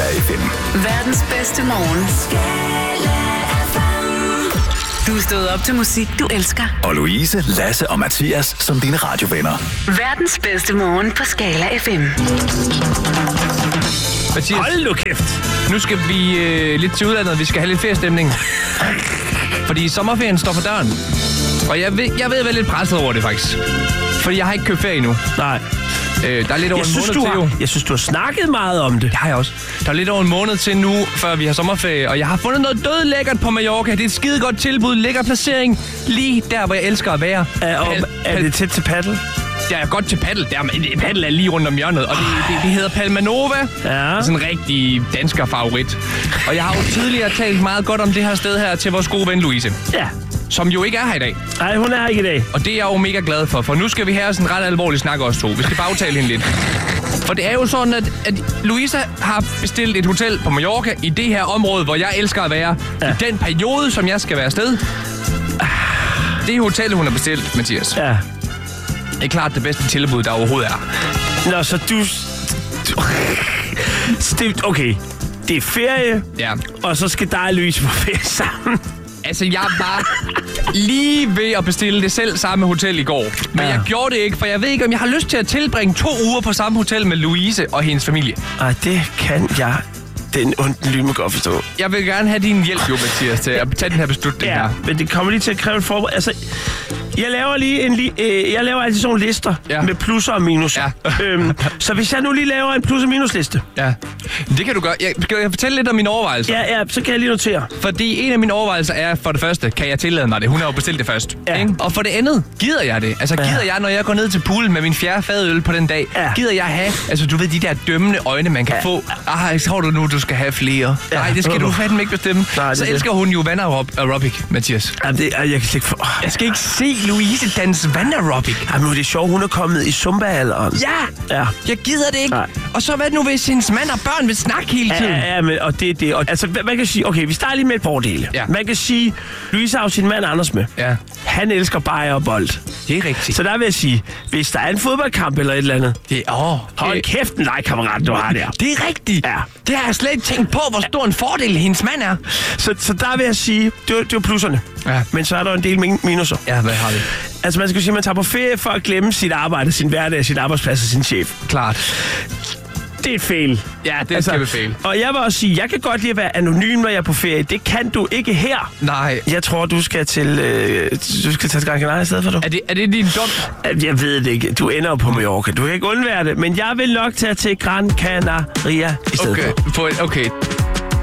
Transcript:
FM. Verdens bedste morgen. Du er stået op til musik, du elsker. Og Louise, Lasse og Mathias som dine radiovenner. Verdens bedste morgen på Skala FM. Mathias, hold nu kæft. nu skal vi lidt til udlandet. Vi skal have lidt feriestemning. Fordi sommerferien står for døren. Og jeg ved være lidt presset over det, faktisk. Fordi jeg har ikke købt ferie endnu. Nej. Der er lidt over en måned til jo. Jeg synes, du har snakket meget om det. Det har jeg også. Der er lidt over en måned til nu, før vi har sommerferie. Og jeg har fundet noget død lækkert på Mallorca. Det er et skide godt tilbud. Lækker placering. Lige der, hvor jeg elsker at være. Er det tæt til paddle? Jeg er godt til paddle. Paddle er lige rundt om hjørnet. Og det hedder Palma Nova. Ja. Sådan en rigtig dansker favorit. Og jeg har jo tidligere talt meget godt om det her sted her til vores gode ven Louise. Ja. Som jo ikke er her i dag. Nej, hun er ikke i dag. Og det er jeg jo mega glad for nu skal vi have sådan en ret alvorlig snak også to. Vi skal bare aftale hende lidt. For det er jo sådan, at Louisa har bestilt et hotel på Mallorca i det her område, hvor jeg elsker at være. Ja. I den periode, som jeg skal være afsted. Det hotel, hun har bestilt, Mathias. Ja. Det er klart det bedste tilbud, der overhovedet er. Nå, så okay, det er ferie, Ja. og så skal dig og Louise på ferie sammen. Altså, jeg var lige ved at bestille det selv samme hotel i går. Men jeg gjorde det ikke, for jeg ved ikke, om jeg har lyst til at tilbringe 2 uger på samme hotel med Louise og hendes familie. Ej, det kan jeg. Den onde lyme godt forstå. Jeg vil gerne have din hjælp, jo, Mathias, til at tage den her beslutning her. Men det kommer lige til at kræve en forberedelse. Altså, jeg laver altid sådan nogle lister med plusser og minuser. Ja. Så hvis jeg nu lige laver en plus- og minusliste. Ja, det kan du gøre. Skal jeg fortælle lidt om mine overvejelser? Ja, så kan jeg lige notere. Fordi en af mine overvejelser er, for det første, kan jeg tillade mig det? Hun har jo bestilt det først. Ja. Ikke? Og for det andet, gider jeg det? Altså, gider jeg, når jeg går ned til poolen med min 4. fadøl på den dag, gider jeg have, altså du ved, de der dømmende øjne, man kan få. Tror du nu, du skal have flere? Ja. Nej, det skal du fandme ikke bestemme. Nej, så elsker hun jo vandaerobic, Mathias. Jamen, jeg kan slet ikke få... Jeg skal ikke se Louise danse vandaerobic. Jamen, det er sjovt, hun er kommet i Zumba-alderen. Ja, jeg gider det ikke. Nej. Og så hvad nu, hvis hendes mand og børn vil snakke hele tiden? Ja, men og det er det. Og, altså, man kan sige, okay, vi starter lige med et fordele. Ja. Man kan sige, Louise har jo sin mand Anders med. Ja. Han elsker bajer og bold. Det er rigtigt. Så der vil jeg sige, hvis der er en fodboldkamp eller et eller andet. Hold kæft en legekammerat, du har der. Det er rigtigt. Ja. Det har jeg slet ikke tænkt på, hvor stor en fordel hendes mand er. Så der vil jeg sige, det er plusserne. Ja. Men så er der en del minuser. Ja, hvad har vi? Altså man skal sige, at man tager på ferie for at glemme sit arbejde, sin hverdag, sin arbejdsplads og sin chef. Klart. Det er et fail. Ja, det er et kæmpe fail. Og jeg vil også sige, jeg kan godt lide at være anonym, når jeg er på ferie. Det kan du ikke her. Nej. Jeg tror, du skal til Gran Canaria i stedet for, du. Er det din dum? Jeg ved det ikke. Du ender jo på Mallorca. Du kan ikke undvære det. Men jeg vil nok tage til Gran Canaria i stedet for. Okay.